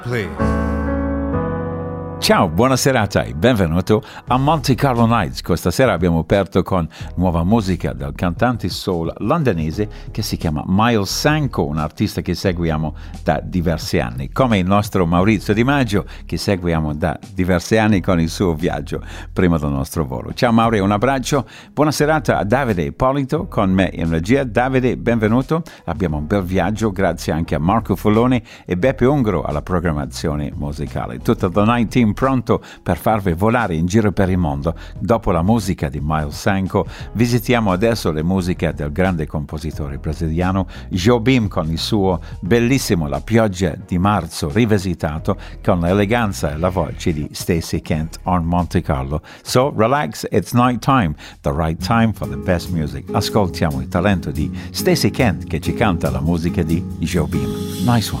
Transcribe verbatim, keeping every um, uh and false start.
Please. Ciao, buona serata e benvenuto a Monte Carlo Nights. Questa sera abbiamo aperto con nuova musica del cantante soul londinese che si chiama Miles Sanko, un artista che seguiamo da diversi anni, come il nostro Maurizio Di Maggio che seguiamo da diversi anni con il suo viaggio prima del nostro volo. Ciao Mauri, un abbraccio, buona serata a Davide Ippolito con me in regia. Davide, benvenuto, abbiamo un bel viaggio, grazie anche a Marco Folloni e Beppe Ungro alla programmazione musicale. Tutto The Night Team pronto per farvi volare in giro per il mondo. Dopo la musica di Miles Sanko visitiamo adesso le musiche del grande compositore brasiliano Jobim con il suo bellissimo La pioggia di marzo rivisitato con l'eleganza e la voce di Stacey Kent on Monte Carlo. So relax, it's night time, the right time for the best music. Ascoltiamo il talento di Stacey Kent che ci canta la musica di Jobim. Nice one.